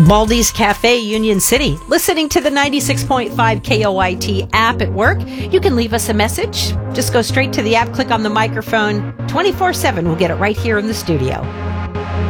Baldy's Cafe, Union City. Listening to the 96.5 KOIT app at work. You can leave us a message. Just go straight to the app, click on the microphone. 24/7, we'll get it right here in the studio.